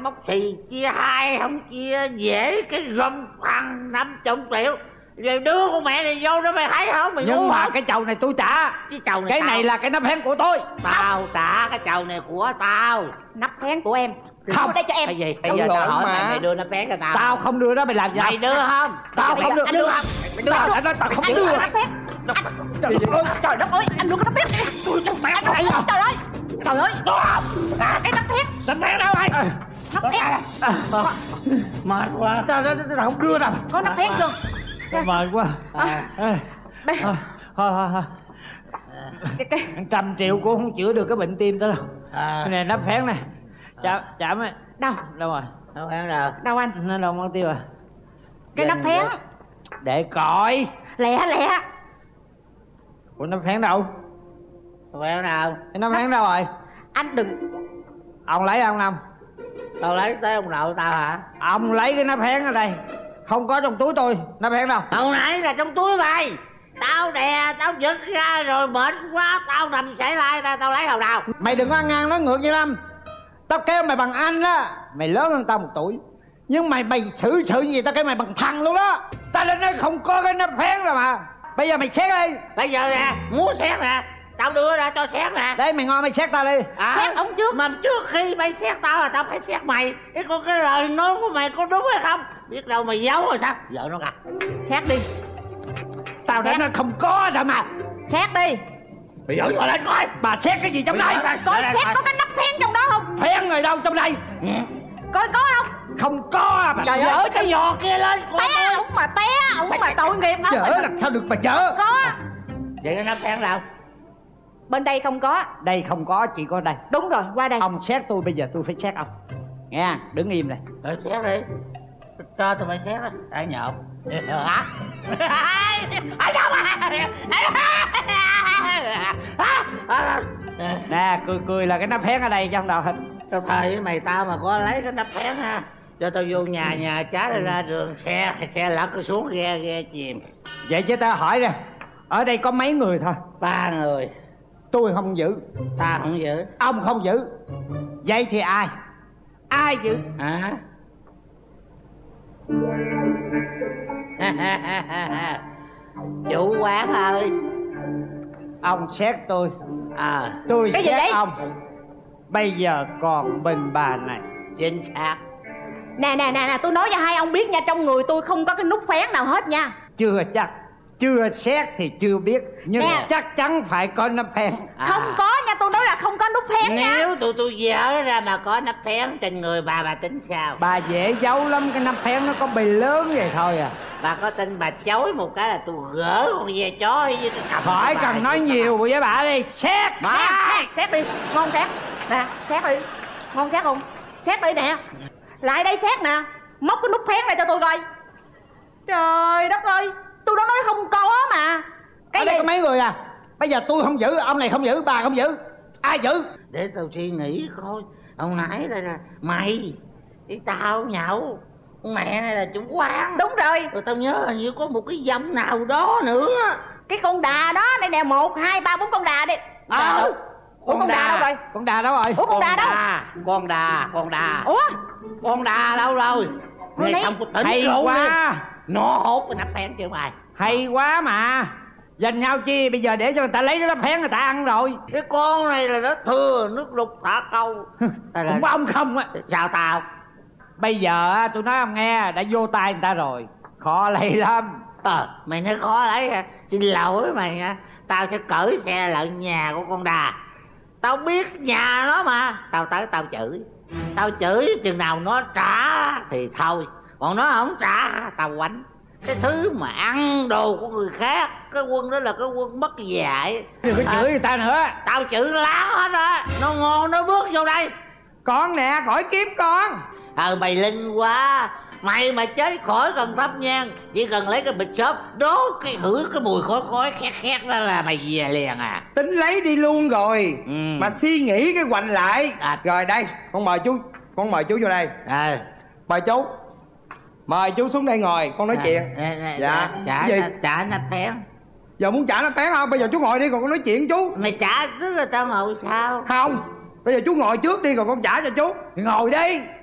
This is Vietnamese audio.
bốc xì chia hai không chia dễ cái gom thằng 50 triệu. Rồi đưa con mẹ này vô đó mày thấy không? Mày nhưng mà không? cái chầu này tôi trả. Cái chầu này cái tao... này là cái nắp hén của tôi. Tao trả cái chầu này của tao. Nắp hén của em. Không. Đưa đây cho em. Cái gì? Bây giờ tao hỏi mày đưa nắp hén cho tao. Tao không đưa đó, mày làm gì? Mày đưa không? Tao không đưa. Anh đưa không? Mày đưa không? Anh nói tao không đưa. Nắp hén. Trời đất ơi, anh đưa cái nắp hén. Trời ơi. Trời ơi. Cái nắp hén. Nắp hén đâu mày? Nắp hén. Mệt quá. Tao không đưa đâu. Có nắp hén chưa? Mệt quá. Thôi. Cái 100 triệu cũng không chữa được cái bệnh tim đó đâu. Cái này nắp hén này. Chạm ấy. đâu rồi? Nắp hén đâu? Đâu anh? Nó đâu mất tiêu rồi. Cái nắp hén. Để coi. Lẹ. Ủa nắp hén đâu? Nắp hén nào? Cái nắp hén đâu rồi? Anh đừng. Ông lấy ông Năm. Tao lấy tới ông nội tao hả? Ông lấy cái nắp hén ở đây. Không có trong túi tôi. Nắp hén đâu? Hồi nãy là trong túi mày. Tao đè, tao giật ra rồi mệt quá. Tao nằm xảy lai ra, tao lấy hồi nào? Mày đừng có ăn ngang nói ngược vậy Lâm. Tao kêu mày bằng anh á. Mày lớn hơn tao 1 tuổi. Nhưng mày xử gì tao kêu mày bằng thằng luôn đó. Tao lên nói không có cái nắp hén rồi mà. Bây giờ mày xét đi. Bây giờ nè, muốn xét nè. Tao đưa ra cho xét nè. Đây mày ngon mày xét tao đi. Xét ông trước. Mà trước khi mày xét tao là tao phải xét mày. Cái con cái lời nói của mày có đúng hay không? Biết đâu mày giấu rồi sao? Vợ nó kìa. Xét đi. Tao đã nói không có đâu mà. Xét đi. Mày giấu rồi lên coi. Bà xét cái gì trong đây? Coi xét có cái nắp hén trong đó không? Hén người đâu trong đây? Coi có không? Không có bà. Trời ơi cái giò kia lên. Té ổng mà té. Ổng mà tội nghiệp không? Chở làm sao được mà chở. Có. Vậy cái nắp hén đâu? Bên đây không có. Đây không có, chỉ có đây. Đúng rồi, qua đây. Ông xét tôi, bây giờ tôi phải xét ông. Nghe, đứng im này. Xét đi. Cho tụi mày xét á. Đang nhộn. Hả? Đâu mà. Nè, cười là cái nắp hén ở đây chứ không đâu hết. Tao thề với mày tao mà có lấy cái nắp hén ha. Cho tao vô nhà trả ra đường xe lật xuống ghe chìm. Vậy chứ tao hỏi nè, ở đây có mấy người thôi? 3 người. Tôi không giữ. Ta không giữ. Ông không giữ. Vậy thì ai? Ai giữ? Hả? Chủ quán ơi. Ông xét tôi. Tôi cái gì xét đấy? ông. Bây giờ còn bình bà này. Chính xác. Nè, tôi nói cho hai ông biết nha, trong người tôi không có cái nút phén nào hết nha. Chưa chắc. Chưa xét thì chưa biết. Nhưng nè, chắc chắn phải có nắp hén. Không có nha, tôi nói là không có nút phén nha. Nếu tụi tôi dở ra mà có nắp hén trên người bà tính sao? Bà dễ giấu lắm, cái nắp hén nó có bì lớn vậy thôi à. Bà có tin bà chối một cái là tôi gỡ con ve chó với cái cặp. Khỏi cần nói nhiều với bà đi. Xét. Xét đi, ngon xét. Nè, xét đi. Ngon xét không? Xét đi nè. Lại đây xét nè. Móc cái nút phén này cho tôi coi. Trời đất ơi, tôi đã nói không có mà. Cái ở đây có mấy người à? Bây giờ tôi không giữ, ông này không giữ, bà không giữ. Ai giữ? Để tao suy nghĩ coi. Ông nãy đây là mày với tao nhậu. Con mẹ này là chủ quán. Đúng rồi. Rồi tao nhớ hình như có một cái dòng nào đó nữa. Cái con đà đó, đây nè, 1, 2, 3, 4 con đà đi. Ủa con đà đâu rồi? Con đà đâu rồi? Ủa con đà đâu? Con đà. Ủa? Con đà đâu rồi? Nghe xong có tỉnh hay rượu quá. Nó hốt cái nắp hén chưa mày? Hay quá mà. Dành nhau chi, bây giờ để cho người ta lấy cái nắp hén người ta ăn rồi. Cái con này là nó thừa nước lục thả câu. Cũng có ông không á. Sao tao? Bây giờ tôi nói ông nghe, đã vô tay người ta rồi, khó lấy lắm. Mày nói khó lấy hả? Xin lỗi mày nha. Tao sẽ cởi xe lại nhà của con đà. Tao biết nhà nó mà. Tao tới tao chửi. Tao chửi chừng nào nó trả thì thôi. Còn nó không trả tao quánh. Cái thứ mà ăn đồ của người khác, cái quân đó là cái quân mất dạy. Đừng có chửi người ta nữa. Tao chửi láo hết á. Nó ngon nó bước vô đây. Con nè, khỏi kiếm con. Mày linh quá. Mày mà chết khỏi cần thắp nhang. Chỉ cần lấy cái bịch xốp đốt cái hửi cái mùi khói khét đó là mày về liền à. Tính lấy đi luôn rồi. Mà suy nghĩ cái hoành lại. Rồi đây, con mời chú. Con mời chú vô đây. Mời chú. Mời chú xuống đây ngồi, con nói chuyện. Dạ. Trả nắp hén. Giờ muốn trả nắp hén không? Bây giờ chú ngồi đi rồi con nói chuyện chú. Mày trả trước rồi tao ngồi sao? Không. Bây giờ chú ngồi trước đi rồi con trả cho chú. Ngồi đi.